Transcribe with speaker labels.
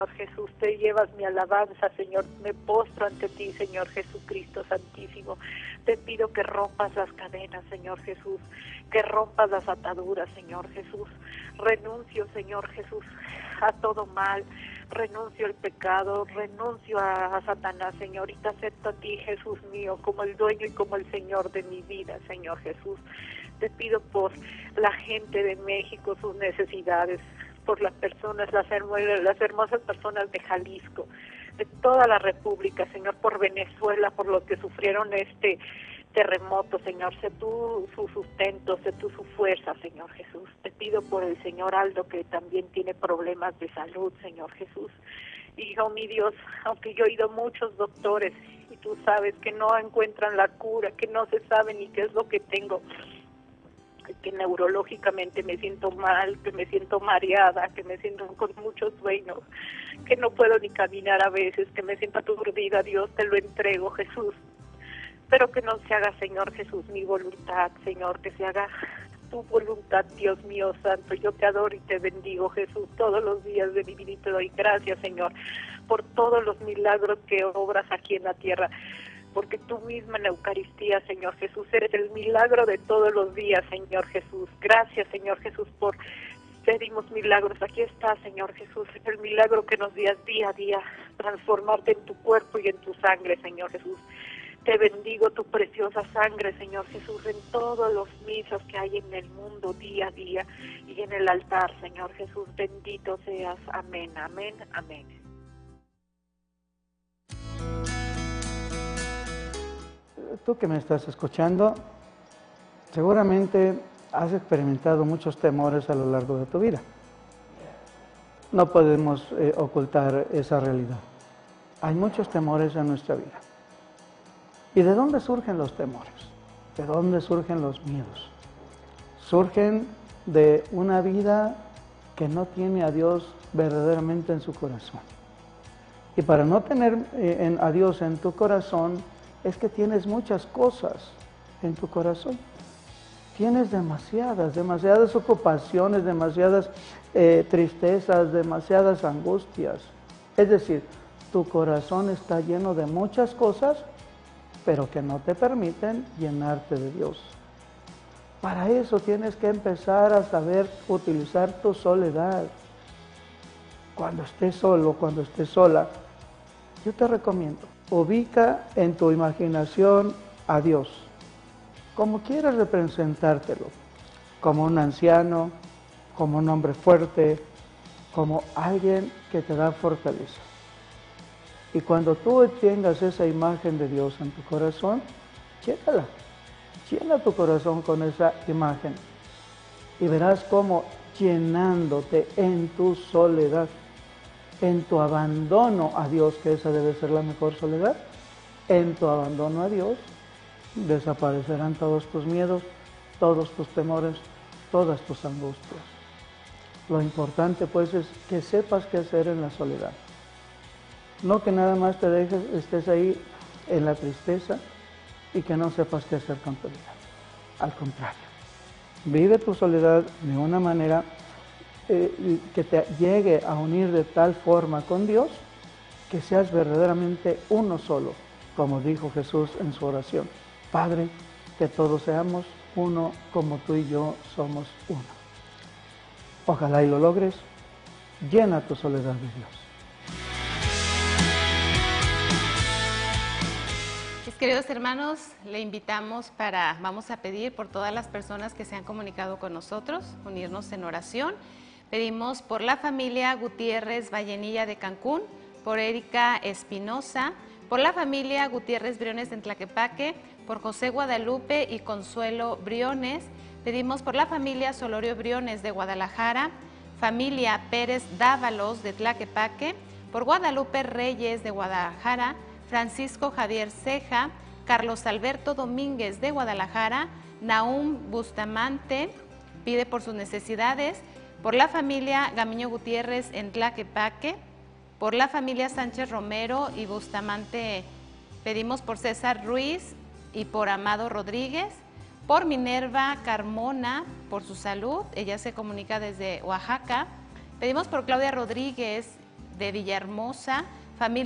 Speaker 1: Jesús, te llevas mi alabanza, Señor, me postro ante ti, Señor Jesucristo Santísimo. Te pido que rompas las cadenas, Señor Jesús, que rompas las ataduras, Señor Jesús. Renuncio, Señor Jesús, a todo mal, renuncio al pecado, renuncio a Satanás, Señor, y te acepto a ti, Jesús mío, como el dueño y como el Señor de mi vida, Señor Jesús. Te pido por la gente de México, sus necesidades, por las personas, las hermosas personas de Jalisco, de toda la República, Señor, por Venezuela, por los que sufrieron este terremoto, Señor, sé tú su sustento, sé tú su fuerza, Señor Jesús. Te pido por el señor Aldo, que también tiene problemas de salud, Señor Jesús. Hijo mi Dios, aunque yo he ido a muchos doctores y tú sabes que no encuentran la cura, que no se sabe ni qué es lo que tengo, que neurológicamente me siento mal, que me siento mareada, que me siento con muchos sueños, que no puedo ni caminar a veces, que me siento aturdida. Dios, te lo entrego, Jesús. Pero que no se haga, Señor Jesús, mi voluntad, Señor, que se haga tu voluntad, Dios mío santo. Yo te adoro y te bendigo, Jesús, todos los días de mi vida, y te doy gracias, Señor, por todos los milagros que obras aquí en la tierra, porque tú misma en la Eucaristía, Señor Jesús, eres el milagro de todos los días, Señor Jesús. Gracias, Señor Jesús, por pedimos milagros. Aquí está, Señor Jesús, el milagro que nos días día a día, transformarte en tu cuerpo y en tu sangre, Señor Jesús. Te bendigo tu preciosa sangre, Señor Jesús, en todos los misas que hay en el mundo día a día y en el altar, Señor Jesús. Bendito seas. Amén, amén, amén.
Speaker 2: Tú que me estás escuchando, seguramente has experimentado muchos temores a lo largo de tu vida. No podemos ocultar esa realidad. Hay muchos temores en nuestra vida. ¿Y de dónde surgen los temores? ¿De dónde surgen los miedos? Surgen de una vida que no tiene a Dios verdaderamente en su corazón. Y para no tener a Dios en tu corazón, es que tienes muchas cosas en tu corazón. Tienes demasiadas ocupaciones, demasiadas tristezas, demasiadas angustias. Es decir, tu corazón está lleno de muchas cosas, pero que no te permiten llenarte de Dios. Para eso tienes que empezar a saber utilizar tu soledad. Cuando estés solo, cuando estés sola, yo te recomiendo, ubica en tu imaginación a Dios, como quieras representártelo, como un anciano, como un hombre fuerte, como alguien que te da fortaleza. Y cuando tú tengas esa imagen de Dios en tu corazón, llénala, llena tu corazón con esa imagen y verás cómo llenándote en tu soledad, en tu abandono a Dios, que esa debe ser la mejor soledad, en tu abandono a Dios, desaparecerán todos tus miedos, todos tus temores, todas tus angustias. Lo importante pues es que sepas qué hacer en la soledad. No que nada más te dejes, estés ahí en la tristeza y que no sepas qué hacer con tu vida. Al contrario, vive tu soledad de una manera que te llegue a unir de tal forma con Dios que seas verdaderamente uno solo, como dijo Jesús en su oración. Padre, que todos seamos uno como tú y yo somos uno. Ojalá y lo logres. Llena tu soledad de Dios.
Speaker 3: Mis queridos hermanos, le invitamos vamos a pedir por todas las personas que se han comunicado con nosotros, unirnos en oración. Pedimos por la familia Gutiérrez Vallenilla de Cancún, por Erika Espinosa, por la familia Gutiérrez Briones en Tlaquepaque, por José Guadalupe y Consuelo Briones. Pedimos por la familia Solorio Briones de Guadalajara, familia Pérez Dávalos de Tlaquepaque, por Guadalupe Reyes de Guadalajara, Francisco Javier Ceja, Carlos Alberto Domínguez de Guadalajara, Nahum Bustamante, pide por sus necesidades, por la familia Gamiño Gutiérrez en Tlaquepaque, por la familia Sánchez Romero y Bustamante, pedimos por César Ruiz y por Amado Rodríguez, por Minerva Carmona, por su salud, ella se comunica desde Oaxaca, pedimos por Claudia Rodríguez de Villahermosa, familia